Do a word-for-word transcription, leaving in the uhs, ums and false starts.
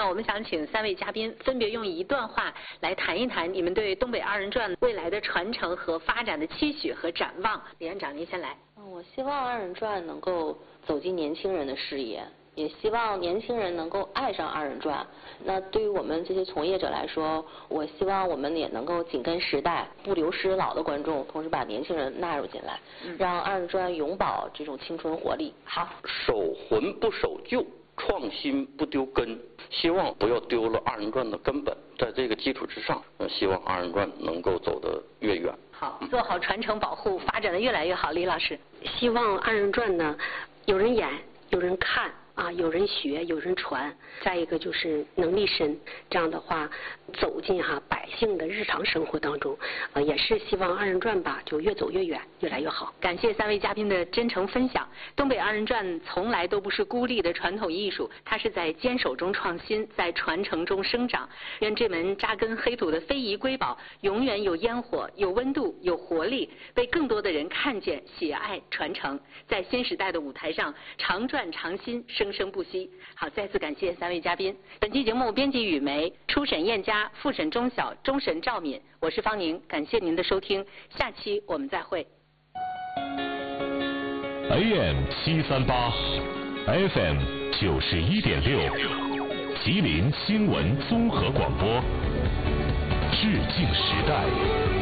呢，我们想请三位嘉宾分别用一段话来谈一谈你们对东北二人转未来的传承和发展的期许和展望。李院长，您先来。 嗯，我希望二人转能够走进年轻人的视野，也希望年轻人能够爱上二人转。那对于我们这些从业者来说，我希望我们也能够紧跟时代，不流失老的观众，同时把年轻人纳入进来，让二人转永葆这种青春活力。 好， 守魂不守旧，创新不丢根，希望不要丢了二人转的根本，在这个基础之上，呃，希望二人转能够走得越远。 好，做好传承保护，发展的越来越好。李老师， 希望二人转呢，有人演，有人看。啊，有人学，有人传，再一个就是能力深，这样的话走进哈百姓的日常生活当中，呃，也是希望二人转吧就越走越远，越来越好。 感谢三位嘉宾的真诚分享。东北二人转从来都不是孤立的传统艺术，它是在坚守中创新，在传承中生长。愿这门扎根黑土的非遗瑰宝永远有烟火、有温度、有活力，被更多的人看见、喜爱、传承，在新时代的舞台上常转常新，生生不息。好，再次感谢三位嘉宾。本期节目编辑雨梅，初审燕佳，复审钟晓，终审赵敏，我是方宁，感谢您的收听，下期我们再会。 A M 七三八 ，F M 九十一点六，吉林新闻综合广播，致敬时代。